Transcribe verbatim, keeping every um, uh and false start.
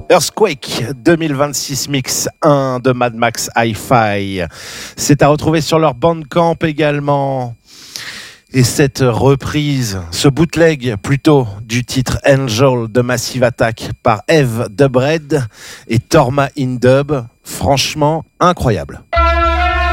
Earthquake deux mille vingt-six Mix un de Mad Max Hi-Fi. C'est à retrouver sur leur Bandcamp également. Et cette reprise, ce bootleg plutôt du titre Angel de Massive Attack par Eve Dubred et Torma in Dub, franchement incroyable.